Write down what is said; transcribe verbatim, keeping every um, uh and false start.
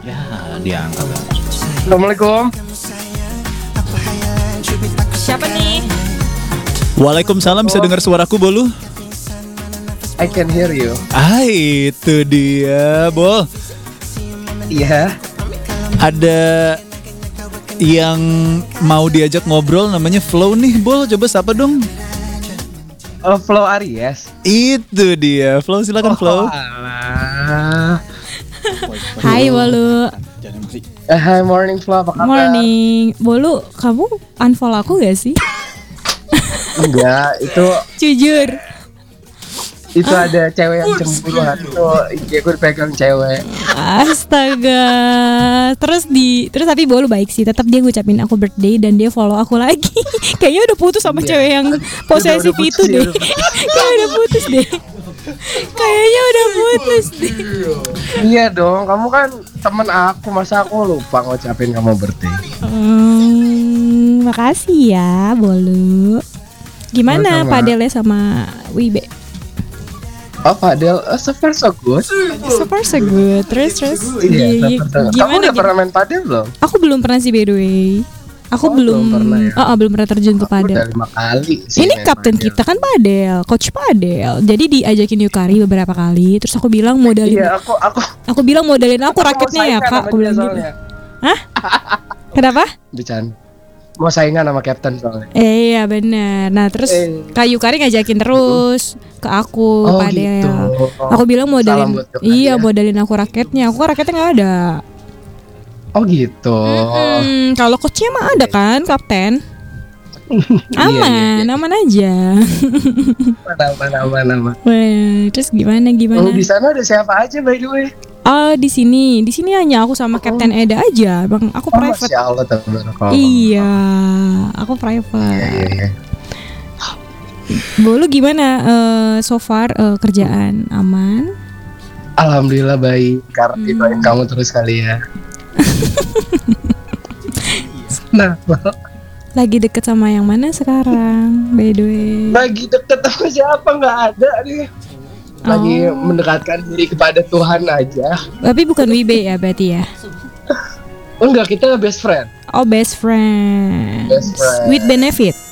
Ya, diangkat. Assalamualaikum. Siapa nih? Waalaikumsalam, bisa dengar suaraku, Bolu? I can hear you. Ah, itu dia, Bol. Iya. Ada yang mau diajak ngobrol namanya Flow nih, Bol. Coba sapa dong. Oh, Flow Aries. Itu dia, Flow, silakan Flow. Alah. Hai Bolu. Eh, Hi morning Flow, apa kabar? Morning. Bolu, kamu unfollow aku gak sih? Enggak, itu Jujur. itu ada cewek yang cemburuan. Itu I G gue dipegang cewek. Astaga. Terus di terus tapi Bolu baik sih. Tetap dia ngucapin aku birthday dan dia follow aku lagi. Kayaknya udah putus sama cewek yang posesif udah putus, itu ya, deh. udah Kayaknya udah putus deh. Kayaknya udah putus deh. Iya dong, kamu kan temen aku, masa aku lupa ngucapin kamu birthday. Hmm, makasih ya Bolu. Gimana Sama-sama. Pak Dele sama Wibe? Oh Fadel, uh, so far so good. So far so good. Terus terus Iya, gi- so far so good. Kamu gimana? udah gi- pernah main padel belum? Aku belum pernah sih by the way. Aku Oh, belum belum pernah ya? Ah, ah, belum pernah terjun ke Aku padel. udah lima kali sih Ini main kapten padel. kita kan padel, coach padel. Jadi diajakin Yukari beberapa kali. Terus aku bilang modalin. Iya, aku aku Aku bilang modalin aku mau raketnya ya saingan kak. sama Aku dia bilang gitu. soalnya. Kenapa? Bercanda. Mau saingan sama kapten soalnya. Eh, iya bener. Nah terus Eh. Kak Yukari ngajakin terus ke aku Oh, padel. gitu. Aku bilang Salam modalin. buat Yukari Iya ya. modalin aku raketnya. Aku raketnya nggak ada. Oh gitu. Mm-mm. Kalau coachnya mah ada kan kapten. iya, Aman, iya. aman aja. Mana mana mana mana. Wah, terus gimana Oh, gimana? di sana ada siapa aja by the way? Oh di sini, di sini hanya aku sama Kapten Eda aja, bang. Aku Oh, private. Masya Allah, tabarakallah. Iya, aku Iya, private. iya, iya. Bolu gimana? eh, so far eh, kerjaan aman? Alhamdulillah baik. Karena Hmm. didoain kamu terus kali ya. Nah, Lagi deket sama yang mana sekarang? By the way. lagi deket sama siapa nggak ada nih. Lagi Oh. mendekatkan diri kepada Tuhan aja. Tapi bukan Wibe ya berarti ya? Enggak, kita best friend. Oh best friend. Best friend. With benefit.